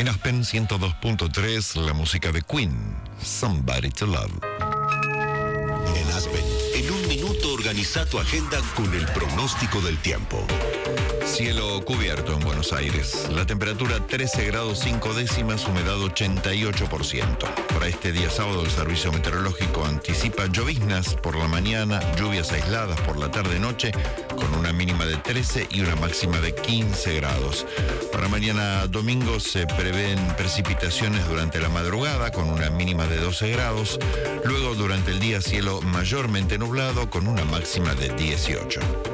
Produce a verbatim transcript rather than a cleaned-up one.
En Aspen ciento dos punto tres, la música de Queen, Somebody to Love. En Aspen, en un minuto organiza tu agenda con el pronóstico del tiempo. Cielo cubierto en Buenos Aires. La temperatura trece grados cinco décimas, humedad ochenta y ocho por ciento. Para este día sábado el Servicio Meteorológico anticipa lloviznas por la mañana, lluvias aisladas por la tarde-noche, con una mínima de trece y una máxima de quince grados. Para mañana domingo se prevén precipitaciones durante la madrugada con una mínima de doce grados. Luego durante el día cielo mayormente nublado con una máxima de dieciocho.